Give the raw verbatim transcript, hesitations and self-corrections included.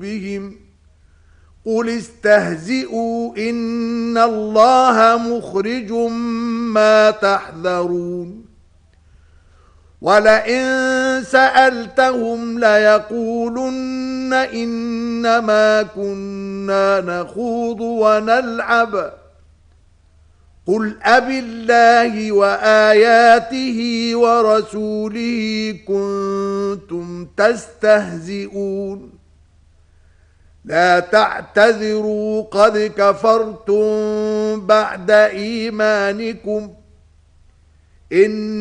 قلوبهم قل استهزئوا إن الله مخرج ما تحذرون ولئن سألتهم ليقولن إنما كنا نخوض ونلعب قل أبالله وآياته ورسوله كنتم تستهزئون لا تعتذروا قد كفرتم بعد إيمانكم إن